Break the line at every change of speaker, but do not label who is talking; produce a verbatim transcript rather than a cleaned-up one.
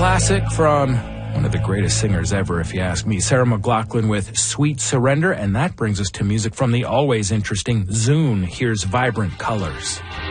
classic from one of the greatest singers ever, if you ask me, Sarah McLachlan with Sweet Surrender. And that brings us to music from the always interesting Zune. Here's Vibrant Colors.